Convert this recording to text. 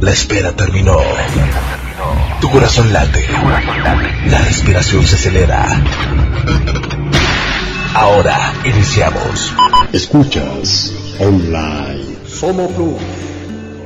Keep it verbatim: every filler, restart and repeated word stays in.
La espera terminó. Tu corazón late. La respiración se acelera. Ahora iniciamos. Escuchas online. Somo Plus.